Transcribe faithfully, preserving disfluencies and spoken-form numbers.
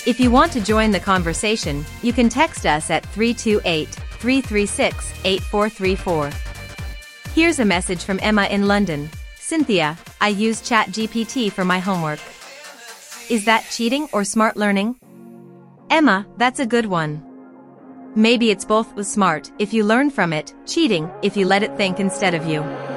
If you want to join the conversation, you can text us at three two eight, three three six, eight four three four. Here's a message from Emma in London. Cynthia, I use ChatGPT for my homework. Is that cheating or smart learning? Emma, that's a good one. Maybe it's both. Was smart if you learn from it, cheating if you let it think instead of you.